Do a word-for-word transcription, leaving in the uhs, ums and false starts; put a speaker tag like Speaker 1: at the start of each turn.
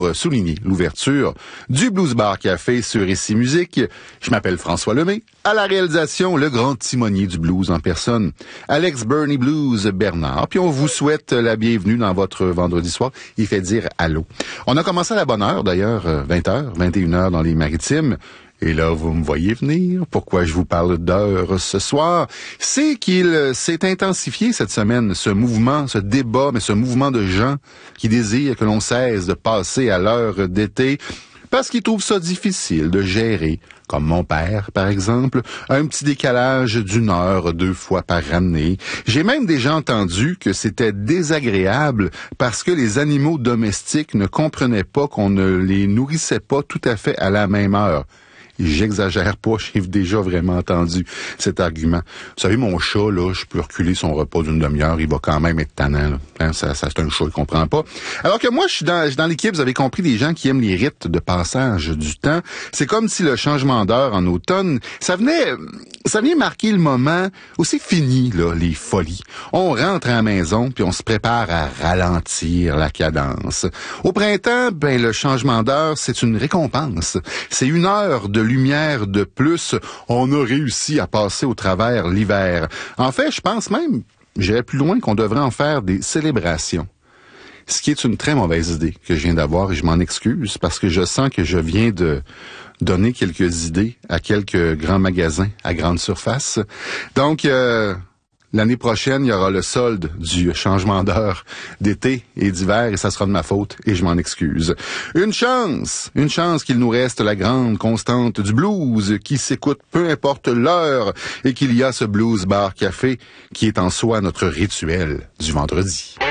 Speaker 1: souligner l'ouverture du Blues Bar Café sur Ici Musique. Je m'appelle François Lemay. À la réalisation, le grand timonier du blues en personne, Alex Bernie Blues Bernard. Puis on vous souhaite la bienvenue dans votre vendredi soir. Il fait dire allô. On a commencé à la bonne heure, d'ailleurs, vingt heures, vingt et une heures dans les Maritimes. Et là, vous me voyez venir. Pourquoi je vous parle d'heures ce soir? C'est qu'il s'est intensifié cette semaine, ce mouvement, ce débat, mais ce mouvement de gens qui désirent que l'on cesse de passer à l'heure d'été parce qu'ils trouvent ça difficile de gérer, comme mon père, par exemple, un petit décalage d'une heure, deux fois par année. J'ai même déjà entendu que c'était désagréable parce que les animaux domestiques ne comprenaient pas qu'on ne les nourrissait pas tout à fait à la même heure. J'exagère pas, j'ai déjà vraiment entendu cet argument. Vous savez, mon chat, là, je peux reculer son repas d'une demi-heure, il va quand même être tannant, là. Hein, ça, ça, c'est un chat, il comprend pas. Alors que moi, je suis dans, je suis dans l'équipe, vous avez compris, des gens qui aiment les rites de passage du temps. C'est comme si le changement d'heure en automne, ça venait, ça venait marquer le moment où c'est fini, là, les folies. On rentre à la maison, puis on se prépare à ralentir la cadence. Au printemps, ben, le changement d'heure, c'est une récompense. C'est une heure de lumière de plus, on a réussi à passer au travers l'hiver. En fait, je pense même, j'irais plus loin, qu'on devrait en faire des célébrations. Ce qui est une très mauvaise idée que je viens d'avoir et je m'en excuse parce que je sens que je viens de donner quelques idées à quelques grands magasins à grande surface. Donc, euh, l'année prochaine, il y aura le solde du changement d'heure d'été et d'hiver et ça sera de ma faute et je m'en excuse. Une chance, une chance qu'il nous reste la grande constante du blues qui s'écoute peu importe l'heure et qu'il y a ce Blues Bar Café qui est en soi notre rituel du vendredi.